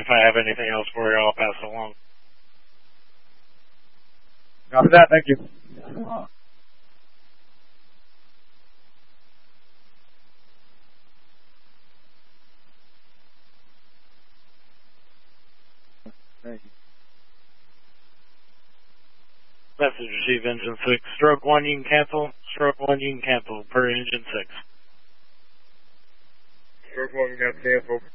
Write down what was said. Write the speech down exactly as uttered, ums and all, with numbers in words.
if I have anything else for you, I'll pass it along. Copy that. Thank you. Thank you. Message received, engine six. Stroke one, you can cancel. Stroke one, you can cancel per engine six. Stroke one got canceled.